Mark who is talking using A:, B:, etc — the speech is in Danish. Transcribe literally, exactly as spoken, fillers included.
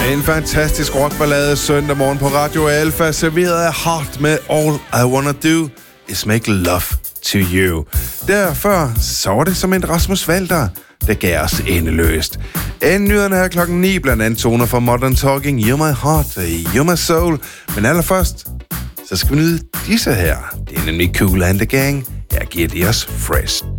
A: En fantastisk rockballade søndag morgen på Radio Alpha, serveret af Heart med All I Wanna Do Is Make Love To You. Derfor så var det som en Rasmus Walter, der gav os endeløst. Inden nyhederne her klokken ni, blandt andet toner fra Modern Talking, You're My Heart, You're My Soul. Men allerførst, så skal vi nyde disse her. Det er nemlig Kool and the Gang. Her giver de os Fresh.